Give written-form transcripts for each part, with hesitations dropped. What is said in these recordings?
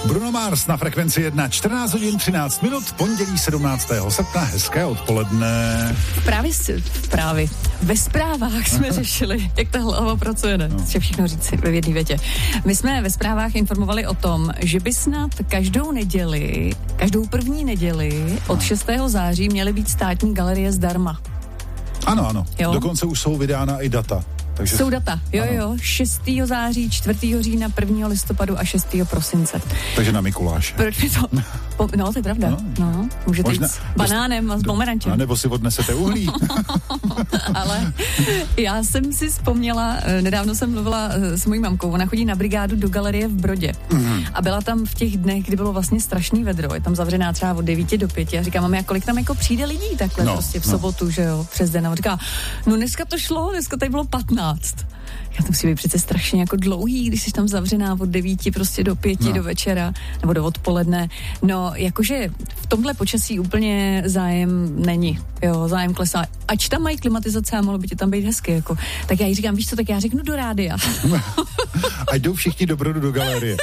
Bruno Mars na Frekvenci 1, 14 hodin 13 minut, pondělí 17. srpna, hezké odpoledne. Právě ve zprávách jsme řešili, jak ta hlava pracuje, ne? Chci všechno říct si ve jedné větě. My jsme ve zprávách informovali o tom, že by snad každou první neděli od 6. září měly být státní galerie zdarma. Ano. Jo? Dokonce už jsou vydána i data. Takže jsou data, jo, 6. září, 4. října, 1. listopadu a 6. prosince. Takže na Mikuláše. Proč mi to? No, to je pravda. No, můžete jít s banánem a s pomerančem. A nebo si odnesete uhlí. Ale já jsem si vzpomněla, nedávno jsem mluvila s mojí mamkou, ona chodí na brigádu do galerie v Brodě. A byla tam v těch dnech, kdy bylo vlastně strašný vedro, je tam zavřená třeba od 9 do 5 a říká, mami, a kolik tam jako přijde lidí takhle prostě v sobotu, že jo, přes den. A říká, no dneska to šlo, dneska tady bylo 15. Já to musí být přece strašně jako dlouhý, když jsi tam zavřená od 9 prostě do 5 do večera, nebo do odpoledne. No, jakože v tomhle počasí úplně zájem není. Jo, zájem klesá. Ač tam mají klimatizace a mohlo by tě tam být hezky, jako. Tak já jí říkám, víš co, tak já řeknu do rádia. A jdou všichni do Brodu do galerie.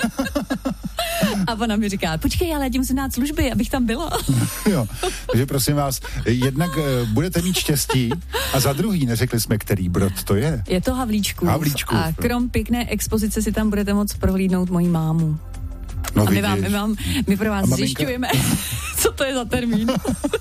A ona mi říká, počkej, ale já ti musím dát služby, abych tam byla. Jo, takže prosím vás, jednak budete mít štěstí a za druhý neřekli jsme, který Brod to je. Je to Havlíčkův. A krom pěkné expozice si tam budete moct prohlídnout moji mámu. No, a my pro vás zjišťujeme, co to je za termín.